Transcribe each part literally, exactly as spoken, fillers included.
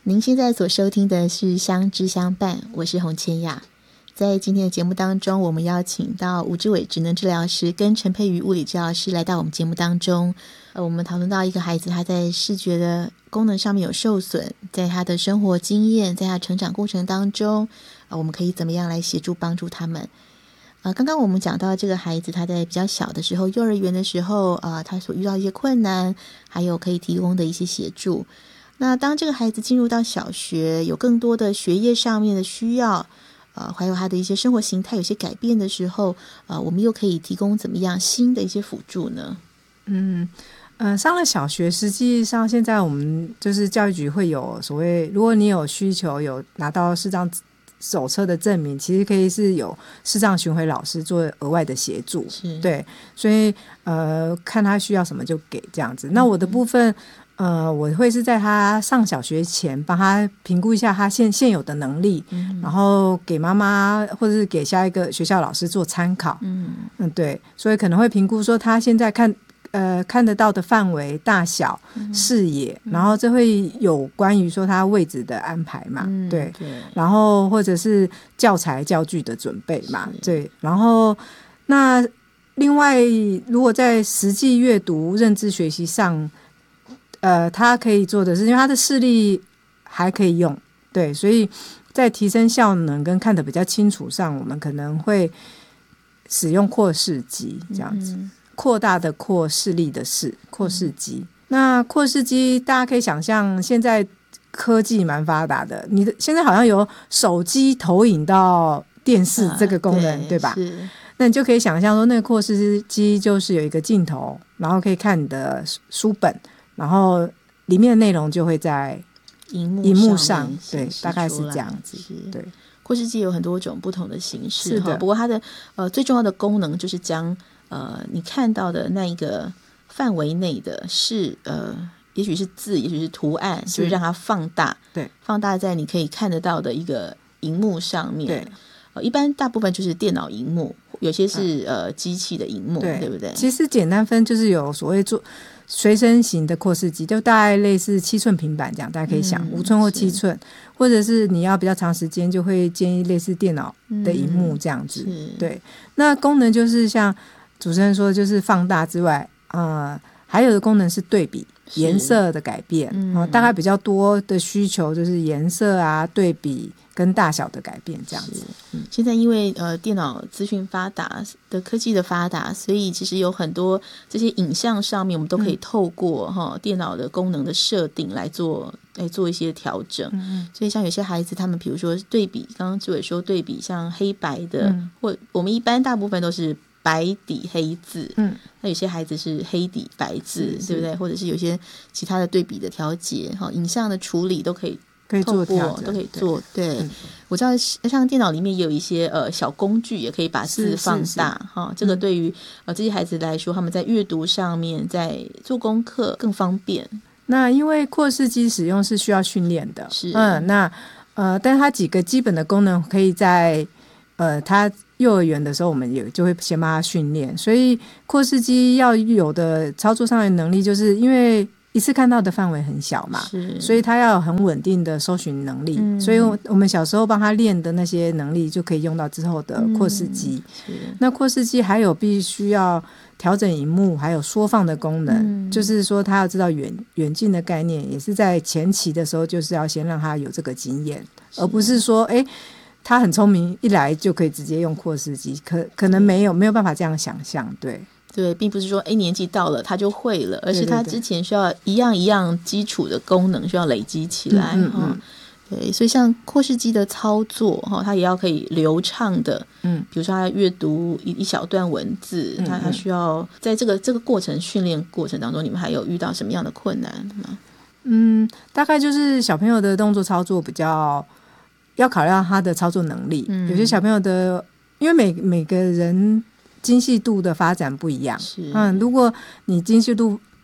您现在所收听的是相知相伴，我是洪千雅。在今天的节目当中，我们邀请到吴志伟职能治疗师跟陈佩瑜物理治疗师来到我们节目当中。呃，我们讨论到一个孩子他在视觉的功能上面有受损，在他的生活经验，在他成长过程当中，呃，我们可以怎么样来协助帮助他们。呃，刚刚我们讲到这个孩子他在比较小的时候，幼儿园的时候，呃，他所遇到一些困难，还有可以提供的一些协助。那当这个孩子进入到小学，有更多的学业上面的需要，呃，还有他的一些生活形态有些改变的时候，呃，我们又可以提供怎么样新的一些辅助呢？ 嗯呃，上了小学，实际上现在我们就是教育局会有所谓，如果你有需求，有拿到视障手册的证明，其实可以是有视障巡回老师做额外的协助，对，所以呃，看他需要什么就给这样子。那我的部分。呃，我会是在他上小学前帮他评估一下他现现有的能力，嗯，然后给妈妈或者是给下一个学校老师做参考，嗯嗯，对，所以可能会评估说他现在看呃看得到的范围、大小、嗯、视野，然后这会有关于说他位置的安排嘛，嗯、对, 对，然后或者是教材教具的准备嘛，对，然后那另外如果在实际阅读、认知学习上。呃，他可以做的是，因为他的视力还可以用，对，所以在提升效能跟看得比较清楚上，我们可能会使用扩视机这样子，嗯、扩大的扩，视力的视，扩视机。嗯、那扩视机大家可以想象，现在科技蛮发达的，你的现在好像有手机投影到电视这个功能，啊、对, 对吧？是。那你就可以想象说，那个扩视机就是有一个镜头，然后可以看你的书本。然后里面的内容就会在荧幕荧幕上，对，大概是这样子。对， 扩视机有很多种不同的形式，是的。不过它的呃最重要的功能就是将呃你看到的那一个范围内的是呃，也许是字，也许是图案，是就是让它放大，对，放大在你可以看得到的一个荧幕上面。对，呃，一般大部分就是电脑荧幕，有些是、嗯、呃机器的荧幕， 对, 对不对？ 其实简单分就是有所谓做。随身型的扩视机就大概类似七寸平板这样，大家可以想五、嗯、寸或七寸，或者是你要比较长时间，就会建议类似电脑的萤幕这样子。嗯、对，那功能就是像主持人说，就是放大之外，呃，还有的功能是对比颜色的改变、嗯呃，大概比较多的需求就是颜色啊、对比跟大小的改变这样子。 嗯、现在因为呃电脑资讯发达的科技的发达，所以其实有很多这些影像上面我们都可以透过、嗯哦、电脑的功能的设定来做来做一些调整。嗯、所以像有些孩子他们比如说对比，刚刚志伟说对比像黑白的、嗯、或我们一般大部分都是白底黑字，嗯，那有些孩子是黑底白字，对不对？或者是有些其他的对比的调节，哈，影像的处理都可以可以做调整，都可以做。对，对嗯、我知道像电脑里面也有一些呃小工具，也可以把字放大，哈，这个对于呃这些孩子来说，他们在阅读上面，在做功课更方便。 那因为扩视机使用是需要训练的，是嗯，那呃，但是它几个基本的功能可以在呃它。幼儿园的时候我们也就会先帮他训练，所以扩视机要有的操作上的能力，就是因为一次看到的范围很小嘛，所以他要有很稳定的搜寻能力、嗯、所以我们小时候帮他练的那些能力就可以用到之后的扩视机、嗯、那扩视机还有必须要调整萤幕还有缩放的功能、嗯、就是说他要知道远远近的概念，也是在前期的时候就是要先让他有这个经验，而不是说哎他很聪明，一来就可以直接用扩视机，可可能没有没有办法这样想象，对对，并不是说哎年纪到了他就会了，而是他之前需要一样一样基础的功能需要累积起来，嗯嗯嗯对，所以像扩视机的操作哈，它也要可以流畅的，嗯，比如说他要阅读一一小段文字，他他需要在这个这个过程训练过程当中，你们还有遇到什么样的困难吗？ 嗯，大概就是小朋友的动作操作比较。要考虑到他的操作能力、嗯、有些小朋友的因为 每, 每个人精细度的发展不一样，是嗯，如果你精细度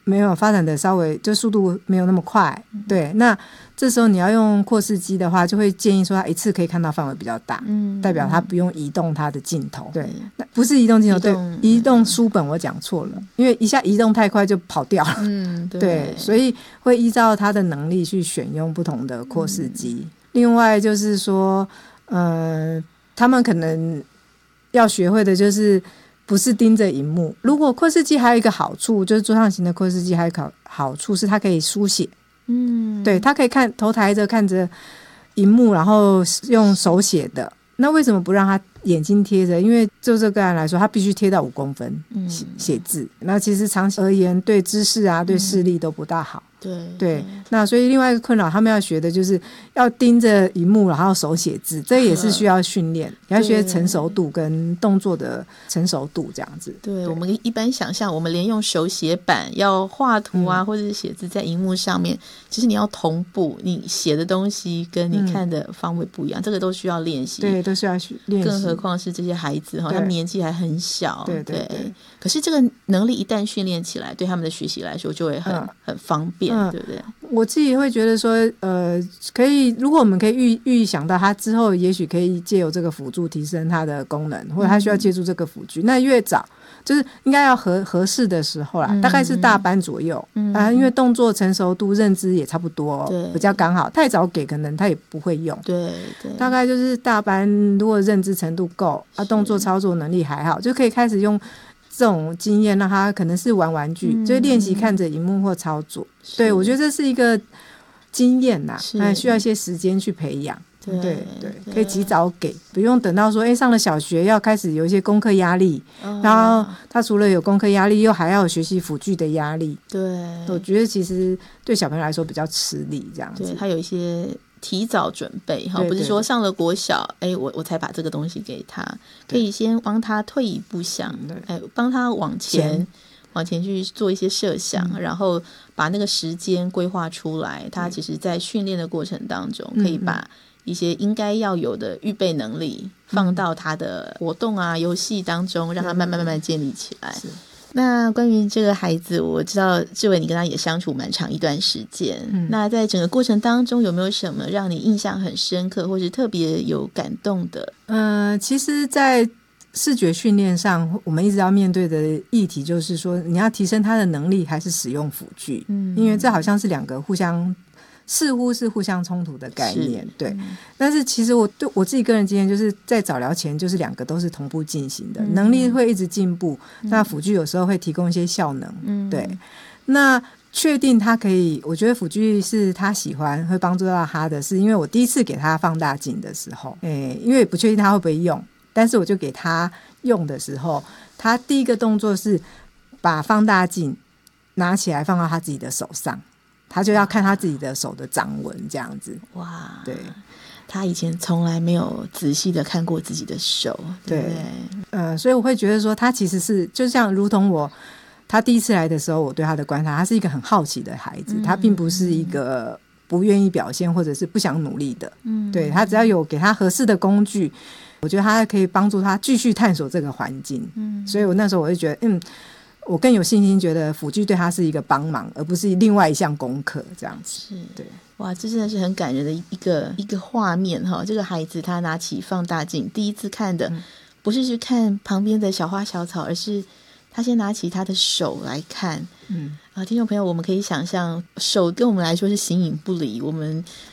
没有发展的稍微就速度没有那么快，对，那这时候你要用扩视机的话，就会建议说它一次可以看到范围比较大，嗯，代表它不用移动它的镜头，对，那不是移动镜头，对，移动书本我讲错了，因为一下移动太快就跑掉了，嗯，对，对，所以会依照它的能力去选用不同的扩视机，嗯，另外就是说呃，他们可能要学会的就是不是盯着萤幕。如果扩视机还有一个好处，就是桌上型的扩视机还有一个好处是它可以书写，嗯，对，它可以看头抬着看着萤幕，然后用手写的。那为什么不让他眼睛贴着？因为就这个案来说，他必须贴到五公分写写字，那其实长期而言对姿势啊对视力都不大好。对对，那所以另外一个困扰他们要学的就是要盯着萤幕然后手写字，这也是需要训练，你要学成熟度跟动作的成熟度这样子。 对, 对，我们一般想象我们连用手写板要画图啊、嗯、或者是写字在萤幕上面，其实你要同步，你写的东西跟你看的方位不一样、嗯、这个都需要练习， 对，都需要练习， 更何况是这些孩子他们年纪还很小， 对对 对, 对， 可是这个能力一旦训练起来，对他们的学习来说就会很、嗯、很方便、嗯、对不对？ 我自己会觉得说呃，可以，如果我们可以预预想到他之后也许可以借由这个辅助提升他的功能，或者他需要借助这个辅具、嗯、那越早就是应该要合合适的时候啦、嗯、大概是大班左右、嗯啊、因为动作成熟度认知也差不多，比较刚好，太早给可能他也不会用，对对，大概就是大班如果认知程度够啊，动作操作能力还好，就可以开始用这种经验让他可能是玩玩具、嗯、就是练习看着萤幕或操作，对，我觉得这是一个经验啦，需要一些时间去培养，对 对, 对，可以及早给，不用等到说哎，上了小学要开始有一些功课压力、哦、然后他除了有功课压力又还要有学习辅具的压力，对，我觉得其实对小朋友来说比较吃力这样子， 对，他有一些提早准备，不是说上了国小哎，我我才把这个东西给他，可以先帮他退一步想，哎，帮他往前往前去做一些设想、嗯、然后把那个时间规划出来，他其实在训练的过程当中、嗯、可以把一些应该要有的预备能力放到他的活动啊游戏当中，让他慢慢慢慢建立起来。那关于这个孩子，我知道志伟你跟他也相处蛮长一段时间、嗯、那在整个过程当中有没有什么让你印象很深刻或是特别有感动的？ 呃，其实在视觉训练上我们一直要面对的议题就是说你要提升他的能力还是使用辅具、嗯、因为这好像是两个互相似乎是互相冲突的概念，对、嗯、但是其实我对我自己个人经验就是在早疗前就是两个都是同步进行的、嗯、能力会一直进步、嗯、那辅具有时候会提供一些效能、嗯、对，那确定他可以，我觉得辅具是他喜欢会帮助到他的，是因为我第一次给他放大镜的时候、欸、因为不确定他会不会用，但是我就给他用的时候，他第一个动作是把放大镜拿起来放到他自己的手上，他就要看他自己的手的掌纹这样子。哇，对， 他以前从来没有仔细的看过自己的手， 对, 对呃，所以我会觉得说他其实是就像如同我他第一次来的时候我对他的观察，他是一个很好奇的孩子、嗯、他并不是一个不愿意表现或者是不想努力的、嗯、对，他只要有给他合适的工具，我觉得他可以帮助他继续探索这个环境、嗯、所以我那时候我就觉得嗯，我更有信心觉得辅具对他是一个帮忙而不是另外一项功课这样子。是，对， 哇，这真的是很感人的一个一个画面哈！这个孩子他拿起放大镜第一次看的、嗯、不是去看旁边的小花小草，而是他先拿起他的手来看。嗯啊，听众朋友，我们可以想象手跟我们来说是形影不离，我们